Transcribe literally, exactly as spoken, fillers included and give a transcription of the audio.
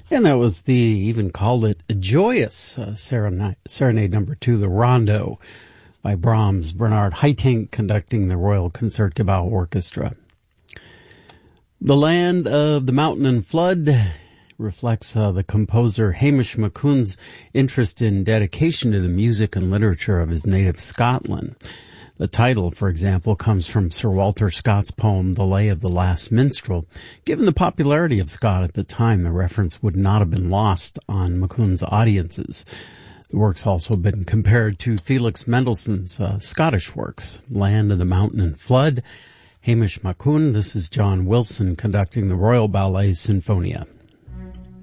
And that was the, even called it a joyous uh, serenade, serenade number two, the Rondo by Brahms, Bernard Haitink conducting the Royal Concertgebouw Orchestra. The Land of the Mountain and Flood reflects uh, the composer Hamish McCoon's interest in dedication to the music and literature of his native Scotland. The title, for example, comes from Sir Walter Scott's poem, The Lay of the Last Minstrel. Given the popularity of Scott at the time, the reference would not have been lost on McCoon's audiences. The work's also been compared to Felix Mendelssohn's uh, Scottish works, Land of the Mountain and Flood. Hamish McCoon, this is John Wilson conducting the Royal Ballet Sinfonia.